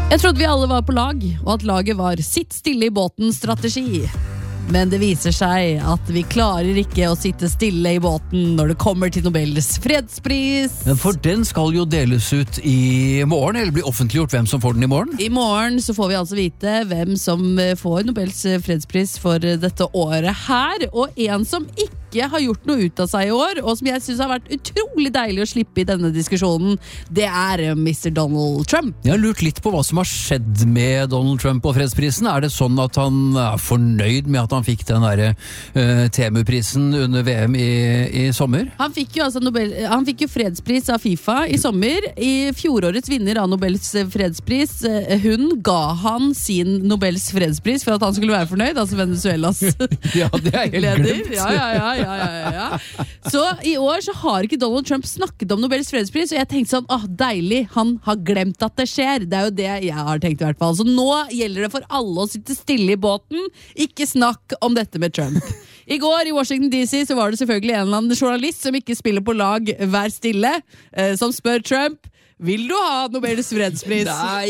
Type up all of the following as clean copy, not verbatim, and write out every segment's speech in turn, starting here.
Jeg trodde vi alle var på lag, og at laget var sitt stille i båten-strategi. Men det viser seg at vi klarer ikke å sitte stille i båten når det kommer til Nobels fredspris. For den skal jo deles ut i morgen, eller bli offentliggjort hvem som får den i morgen. I morgen så får vi altså vite hvem som får Nobels fredspris for dette året her, og en som ikke har gjort noe ut av seg i år, og som jeg synes har vært utrolig deilig å slippe i denne diskusjonen, det er Mr. Donald Trump. Jeg har lurt litt på hva som har skjedd med Donald Trump og fredsprisen. Er det sånn at han er fornøyd med at han fikk den der TMU-prisen under VM i sommer? Han fikk jo han fikk jo fredspris av FIFA i sommer. I fjorårets vinner av Nobels fredspris, hun ga han sin Nobels fredspris for at han skulle være fornøyd, altså Venezuelas Ja, det er helt leder. glemt. Ja. Så i år så har ikke Donald Trump snakket om Nobels fredspris, og jeg tenkte sånn, deilig, han har glemt at det skjer. Det er jo det jeg har tenkt i hvert fall. Så nå gjelder det for alle å sitte stille i båten, ikke snakk om dette med Trump. I går i Washington DC så var det selvfølgelig en eller annen journalist som ikke spiller på lag Vær stille, som spør Trump, vil du ha Nobels fredspris?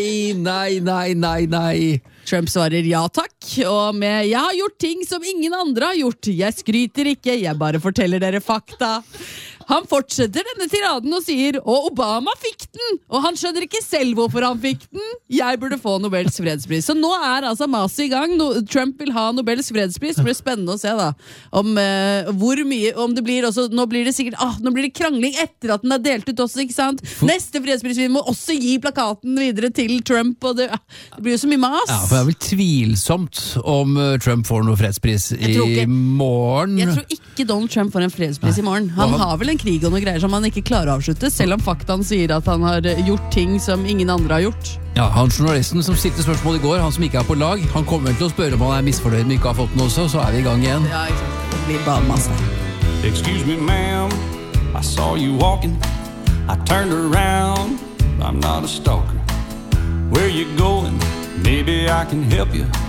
Nei. Trump svarer ja takk, og med jeg har gjort ting som ingen andre har gjort. Jeg skryter ikke, jeg bare forteller dere fakta. Han fortsetter denne tiraden og sier, og Obama fikk den, og han skjønner ikke selv hvorfor han fikk den. Jeg burde få Nobels fredspris. Så nå er altså maset i gang. Trump vil ha Nobels fredspris. Det blir spennende å se da, om hvor mye, om det blir også, nå blir det sikkert, nå blir det krangling etter at den er delt ut også, ikke sant? Neste fredspris, vi må også gi plakaten videre til Trump, og det blir jo så mye mas. Ja, for det er vel tvilsomt om Trump får noe fredspris i morgen. Jeg tror ikke Donald Trump får en fredspris i morgen. Han har vel en krig og noe greier som han ikke klarer å avslutte, selv om faktaen sier at han har gjort ting som ingen andre har gjort. Ja, han journalisten som stilte spørsmål i går, han som ikke er på lag, han kommer til å spørre om han er misfornøyd med ikke har fått den også, så er vi i gang igjen. Ja, ikke sant. Det blir bare masse. Excuse me, ma'am, I saw you walking, I turned around, I'm not a stalker. Where you going? Maybe I can help you.